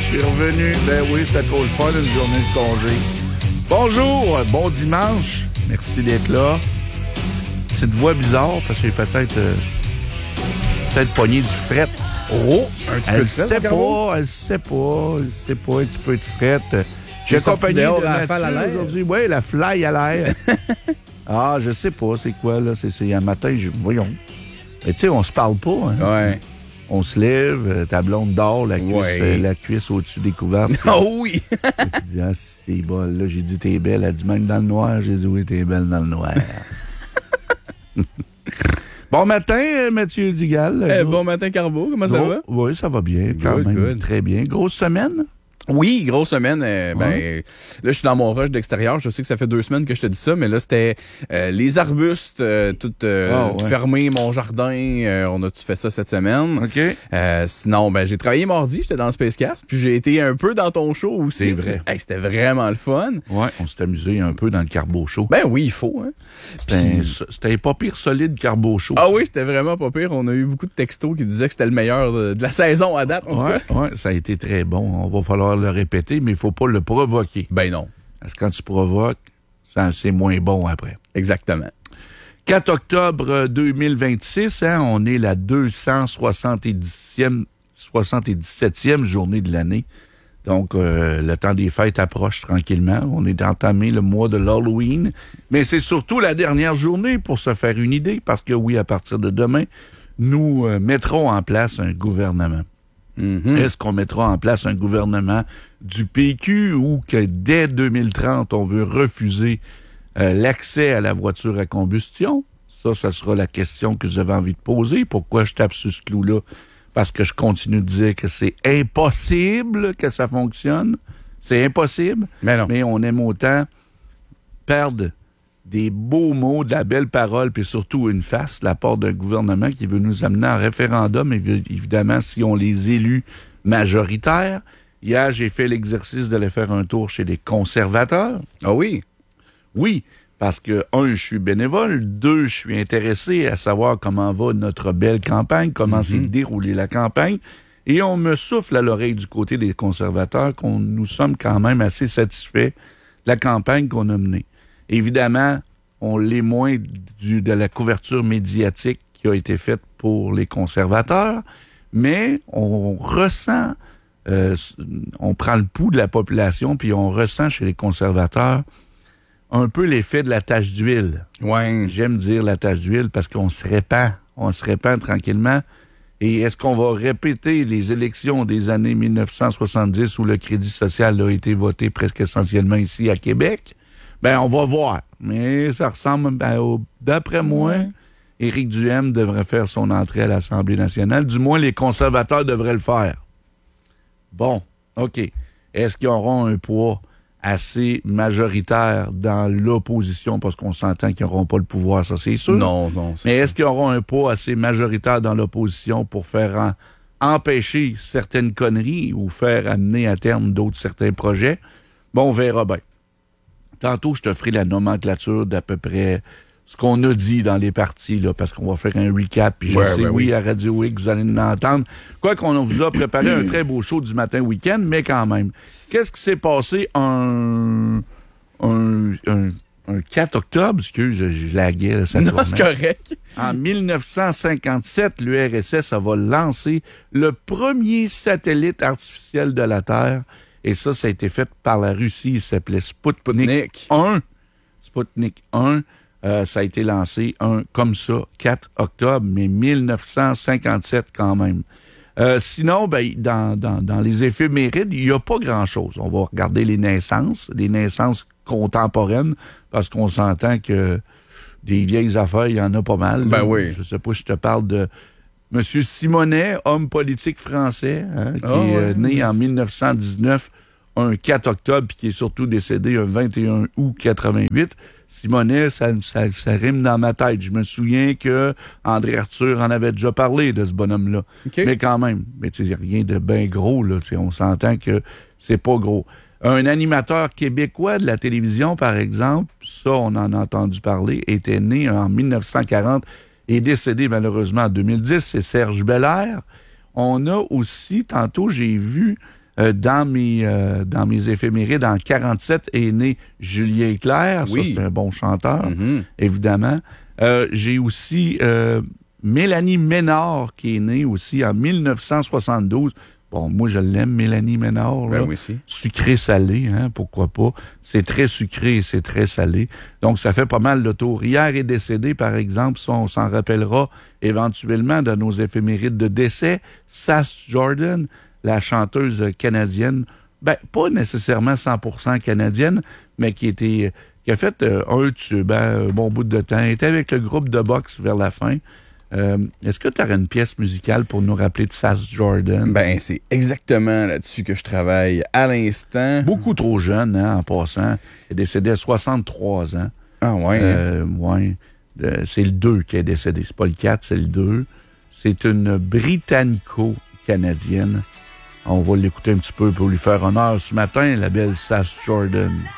suis revenu. Ben oui, c'était trop le fun, une journée de congé. Bonjour, bon dimanche. Merci d'être là. Petite voix bizarre, parce que j'ai peut-être pogné du fret. Oh, un petit peu de fret. Elle sait pas, un petit peu de fret. J'ai accompagné de Mathieu aujourd'hui. Oui, la fly à l'air. Ah, je sais pas, c'est quoi, là? C'est un matin, voyons. Mais tu sais, on se parle pas, hein? Ouais. On se lève, ta blonde dort, la cuisse au-dessus des couvertes. Oh oui! Tu dis, ah, c'est bon. Là, j'ai dit, t'es belle. Elle dit, même dans le noir. J'ai dit, oui, t'es belle dans le noir. Bon matin, Mathieu Dugal. Bon matin, Carbo. Comment ça va? Oui, ça va bien, quand même. Good. Très bien. Grosse semaine? Oui, grosse semaine. Là, je suis dans mon rush d'extérieur. Je sais que ça fait 2 semaines que je te dis ça, mais là, c'était les arbustes, tout fermé, mon jardin. On a tout fait ça cette semaine. OK. Sinon, j'ai travaillé mardi, j'étais dans le Spacecast, puis j'ai été un peu dans ton show aussi. C'est vrai. Hey, c'était vraiment le fun. Oui, on s'est amusé un peu dans le Carbo Show. Ben oui, il faut. Hein. C'était pas pire solide Carbo Show. Ah oui, c'était vraiment pas pire. On a eu beaucoup de textos qui disaient que c'était le meilleur de la saison à date. Oui, ça a été très bon. On va falloir le répéter, mais il faut pas le provoquer. Ben non. Parce que quand tu provoques, c'est moins bon après. Exactement. 4 octobre 2026, on est la 277e journée de l'année. Donc, le temps des fêtes approche tranquillement. On est entamé le mois de l'Halloween. Mais c'est surtout la dernière journée pour se faire une idée, parce que oui, à partir de demain, nous mettrons en place un gouvernement. Mm-hmm. Est-ce qu'on mettra en place un gouvernement du PQ ou que dès 2030, on veut refuser l'accès à la voiture à combustion? Ça sera la question que j'avais envie de poser. Pourquoi je tape sur ce clou-là? Parce que je continue de dire que c'est impossible que ça fonctionne. C'est impossible. Mais on aime autant perdre des beaux mots, de la belle parole, puis surtout une face de la part d'un gouvernement qui veut nous amener en référendum, évidemment, si on les élus majoritaires. Hier, j'ai fait l'exercice d'aller faire un tour chez les conservateurs. Ah oui? Oui, parce que, 1, je suis bénévole, 2, je suis intéressé à savoir comment va notre belle campagne, comment s'est déroulée la campagne, et on me souffle à l'oreille du côté des conservateurs qu'on nous sommes quand même assez satisfaits de la campagne qu'on a menée. Évidemment, on l'est moins de la couverture médiatique qui a été faite pour les conservateurs, mais on ressent, on prend le pouls de la population, puis on ressent chez les conservateurs un peu l'effet de la tache d'huile. Ouais. J'aime dire la tache d'huile parce qu'on se répand tranquillement. Et est-ce qu'on va répéter les élections des années 1970 où le Crédit social a été voté presque essentiellement ici à Québec? On va voir. Mais ça ressemble, d'après moi, Éric Duhaime devrait faire son entrée à l'Assemblée nationale. Du moins, les conservateurs devraient le faire. Bon, OK. Est-ce qu'ils auront un poids assez majoritaire dans l'opposition? Parce qu'on s'entend qu'ils n'auront pas le pouvoir, ça c'est sûr. Non. Mais est-ce qu'ils auront un poids assez majoritaire dans l'opposition pour faire empêcher certaines conneries ou faire amener à terme certains projets? On verra bien. Tantôt, je te ferai la nomenclature d'à peu près ce qu'on a dit dans les partis, là, parce qu'on va faire un recap. Puis je sais, oui, à Radio X, vous allez l'entendre. Quoi qu'on vous a préparé un très beau show du matin week-end, mais quand même. Qu'est-ce qui s'est passé un 4 octobre? Excuse, je laguais cette journée. Non, c'est correct. En 1957, l'URSS va lancer le premier satellite artificiel de la Terre. Et ça a été fait par la Russie. Il s'appelait Sputnik 1. Sputnik 1. Ça a été lancé comme ça, 4 octobre, mais 1957 quand même. Sinon, dans les éphémérides, il n'y a pas grand-chose. On va regarder les naissances contemporaines, parce qu'on s'entend que des vieilles affaires, il y en a pas mal. Oui. Je sais pas si je te parle de M. Simonet, homme politique français, qui est né en 1919, un 4 octobre, puis qui est surtout décédé un 21 août 88. Simonet, ça rime dans ma tête. Je me souviens que André Arthur en avait déjà parlé de ce bonhomme-là. Okay. Mais quand même, il n'y a rien de bien gros, là. On s'entend que c'est pas gros. Un animateur québécois de la télévision, par exemple, ça, on en a entendu parler, était né en 1940 et décédé malheureusement en 2010, c'est Serge Belair. On a aussi, tantôt, j'ai vu Dans mes éphémérides, en 47, est né Julien Clerc. Oui. Ça, c'est un bon chanteur, évidemment. J'ai aussi Mélanie Ménard, qui est née aussi en 1972. Bon, moi, je l'aime, Mélanie Ménard. Ben, moi aussi. Sucré-salé, hein, pourquoi pas. C'est très sucré et c'est très salé. Donc, ça fait pas mal de tour. Hier est décédé, par exemple, ça, on s'en rappellera éventuellement dans nos éphémérides de décès, Sass Jordan, la chanteuse canadienne, ben, pas nécessairement 100% canadienne, mais qui a fait un tube, un bon bout de temps. Elle était avec le groupe de boxe vers la fin. Est-ce que tu aurais une pièce musicale pour nous rappeler de Sass Jordan? Ben, c'est exactement là-dessus que je travaille à l'instant. Beaucoup trop jeune, hein, en passant. Il est décédé à 63 ans. Ah ouais? Ouais. C'est le 2 qui est décédé. C'est pas le 4, c'est le 2. C'est une Britannico-canadienne. On va l'écouter un petit peu pour lui faire honneur ce matin, la belle Sass Jordan.